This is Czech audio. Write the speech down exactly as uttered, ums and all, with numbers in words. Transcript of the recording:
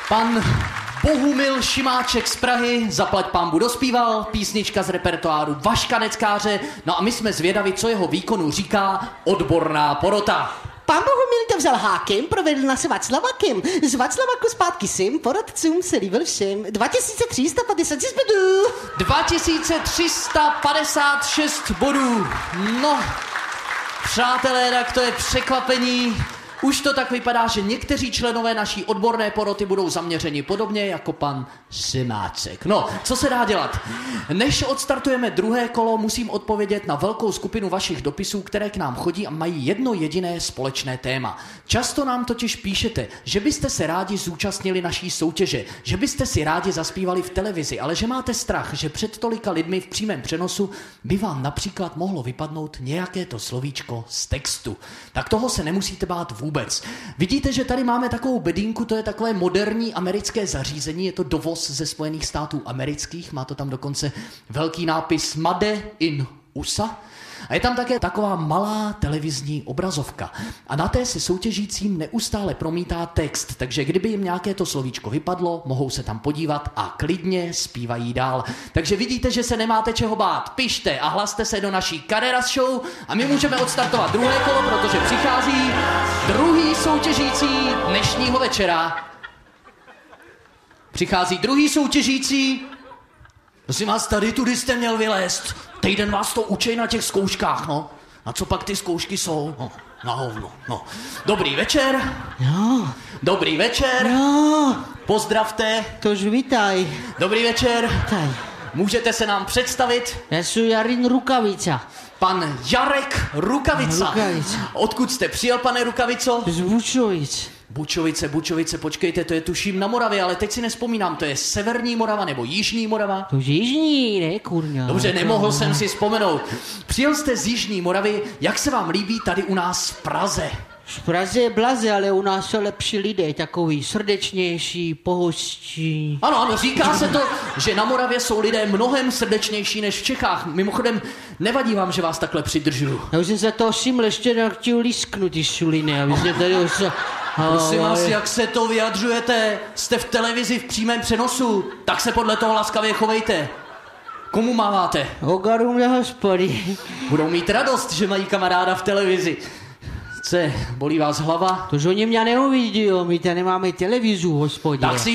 Pan Bohumil Šimáček z Prahy, zaplať pánbu, dospíval, písnička z repertoáru Vaška Neckáře, no a my jsme zvědavi, co jeho výkonu říká odborná porota. Pán Bohumil to vzal hákem, provedl nás Václavakem. Z Václavaku zpátky sem, poradcům se líbil všem. dva tisíce tři sta padesát šest bodů. dva tisíce tři sta padesát šest bodů. No, přátelé, tak to je překvapení. Už to tak vypadá, že někteří členové naší odborné poroty budou zaměřeni podobně jako pan Šimáček. No, co se dá dělat? Než odstartujeme druhé kolo, musím odpovědět na velkou skupinu vašich dopisů, které k nám chodí a mají jedno jediné společné téma. Často nám totiž píšete, že byste se rádi zúčastnili naší soutěže, že byste si rádi zaspívali v televizi, ale že máte strach, že před tolika lidmi v přímém přenosu by vám například mohlo vypadnout nějaké to slovíčko z textu. Tak toho se nemusíte bát vůbec. Vůbec. Vidíte, že tady máme takovou bedínku, to je takové moderní americké zařízení, je to dovoz ze Spojených států amerických, má to tam dokonce velký nápis Made in U S A a je tam také taková malá televizní obrazovka a na té se soutěžícím neustále promítá text, takže kdyby jim nějaké to slovíčko vypadlo, mohou se tam podívat a klidně zpívají dál. Takže vidíte, že se nemáte čeho bát, pište a hlaste se do naší Carreras Show a my můžeme odstartovat druhé kolo, protože přichází druhý soutěžící dnešního večera. Přichází druhý soutěžící. Prosím vás, tady tudy jste měl vylézt. Týden vás to učej na těch zkouškách, no. A co pak ty zkoušky jsou? No, na hovno, no. Dobrý večer. Jo. Dobrý večer. Jo. Pozdravte. Tož vítaj. Dobrý večer. Vítaj. Můžete se nám představit? Já jsem Jarin Rukavica. Pan Jarek Rukavica. Rukavica. Odkud jste přijel, pane Rukavico? Z Bučovic. Bučovice, Bučovice, počkejte, to je tuším na Moravě, ale teď si nespomínám, to je severní Morava nebo jižní Morava? To je jižní, ne, kurňa. Dobře, nemohl jsem si vzpomenout. Přijel jste z jižní Moravy, jak se vám líbí tady u nás v Praze? V Praze je blaze, ale u nás jsou lepší lidé, takový srdečnější, pohostí. Ano, ano, říká se to, že na Moravě jsou lidé mnohem srdečnější než v Čechách. Mimochodem, nevadí vám, že vás takhle přidržuju. Já už jsem se toho všiml, ještě nechtěl lísknout ty šuliny, aby jsme tady už... Prosím vás, jak se to vyjadřujete? Jste v televizi v přímém přenosu, tak se podle toho laskavě chovejte. Komu máváte? Ogarům na hospody. Budou mít radost, že mají kamaráda v televizi. Co, bolí vás hlava? To, že oni mě neuvidí, my tady nemáme televizu v hospodě. Tak si